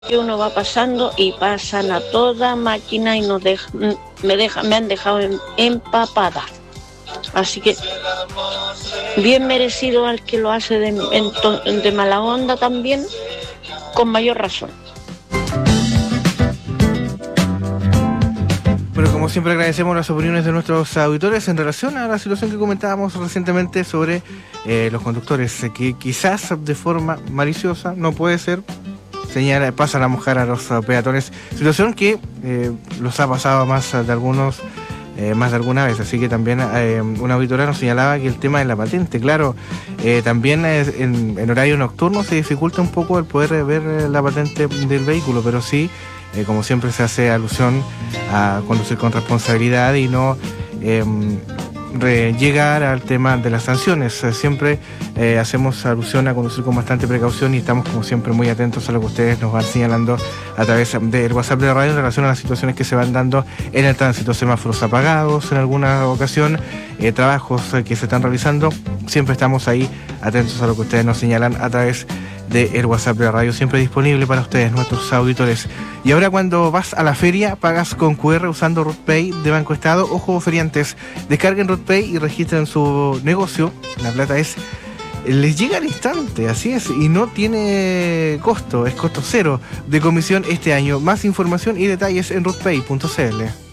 que uno va pasando y pasan a toda máquina y me han dejado empapada. Así que bien merecido al que lo hace de mala onda también, con mayor razón. Pero como siempre agradecemos las opiniones de nuestros auditores en relación a la situación que comentábamos recientemente sobre los conductores que quizás de forma maliciosa, no puede ser, pasan a mojar a los peatones, situación que los ha pasado más de alguna vez, así que también una auditora nos señalaba que el tema de la patente, claro, también en horario nocturno se dificulta un poco el poder ver la patente del vehículo, pero sí, como siempre se hace alusión a conducir con responsabilidad y no llegar al tema de las sanciones. Siempre hacemos alusión a conducir con bastante precaución y estamos como siempre muy atentos a lo que ustedes nos van señalando a través del WhatsApp de la radio en relación a las situaciones que se van dando en el tránsito, semáforos apagados en alguna ocasión, trabajos que se están realizando. Siempre estamos ahí atentos a lo que ustedes nos señalan a través del WhatsApp de la radio, siempre disponible para ustedes, nuestros auditores. Y ahora cuando vas a la feria, pagas con QR usando RootPay de Banco Estado. Ojo, feriantes, descarguen RootPay y registren su negocio. La plata les llega al instante, así es, y no tiene costo, es costo cero de comisión este año. Más información y detalles en rootpay.cl.